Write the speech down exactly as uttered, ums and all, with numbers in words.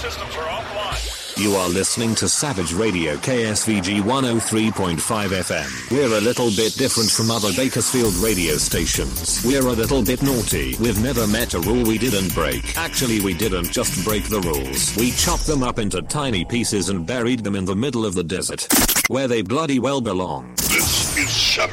systems are offline. You are listening to Savage Radio K S V G one oh three point five F M. We're a little bit different from other Bakersfield radio stations. We're a little bit naughty. We've never met a rule we didn't break. Actually, we didn't just break the rules. We chopped them up into tiny pieces and buried them in the middle of the desert, where they bloody well belong. This is Savage